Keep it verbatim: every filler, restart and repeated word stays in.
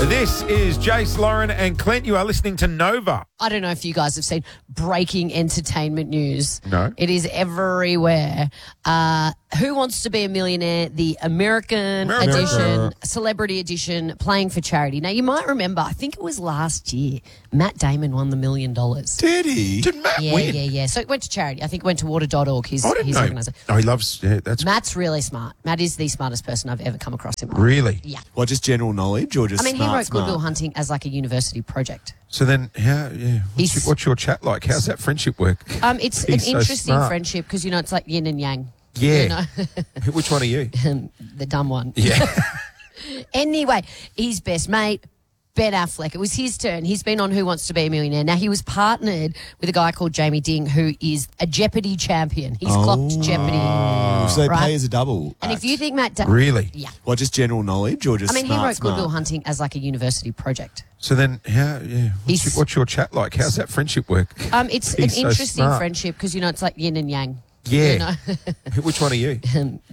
This is Jace, Lauren and Clint. You are listening to Nova. I don't know if you guys have seen breaking entertainment news. No. It is everywhere. Uh, Who Wants to Be a Millionaire? The American America. edition, celebrity edition, playing for charity. Now, you might remember, I think it was last year, Matt Damon won the million dollars. Did he? Did Matt Yeah, win? yeah, yeah. So it went to charity. I think it went to water dot org, his, I didn't his know. organisation. Oh, he loves, yeah, that's Matt's really smart. Matt is the smartest person I've ever come across in my life. really. Yeah. What, just general knowledge or just I mean, smart, he wrote smart? Good Will Hunting as like a university project. So then, how, yeah, what's He's- your, what's your chat like? How's that friendship work? Um, It's He's an so interesting smart. friendship because, you know, it's like yin and yang. Yeah. You know? Which one are you? The dumb one. Yeah. Anyway, his best mate, Ben Affleck. It was his turn. He's been on Who Wants to Be a Millionaire. Now, he was partnered with a guy called Jamie Ding, who is a Jeopardy champion. He's clocked Jeopardy. So they Right. pay as a double. And act. if you think Matt... Da- Really? Yeah. What, just general knowledge or just I mean, smart, he wrote smart? Good Will Hunting as like a university project. So then, how, yeah, what's, He's- your, what's your chat like? How's that friendship work? Um, It's He's an so interesting smart. friendship because, you know, it's like yin and yang. Yeah. You know? Which one are you?